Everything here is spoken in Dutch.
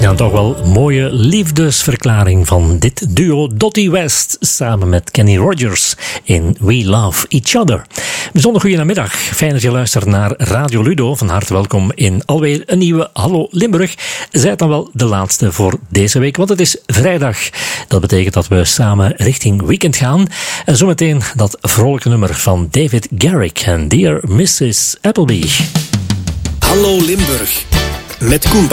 Ja, toch wel een mooie liefdesverklaring van dit duo Dottie West samen met Kenny Rogers in We Love Each Other. Bijzonder goeiemiddag. Fijn dat je luistert naar Radio Ludo. Van harte welkom in alweer een nieuwe Hallo Limburg. Zij het dan wel de laatste voor deze week, want het is vrijdag. Dat betekent dat we samen richting weekend gaan. En zometeen dat vrolijke nummer van David Garrick en Dear Mrs. Appleby. Hallo Limburg met Koen